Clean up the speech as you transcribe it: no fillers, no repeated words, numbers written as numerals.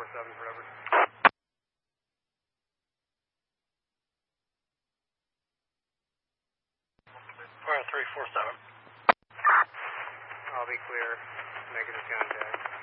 347 forever. Fire 347. I'll be clear. Negative contact.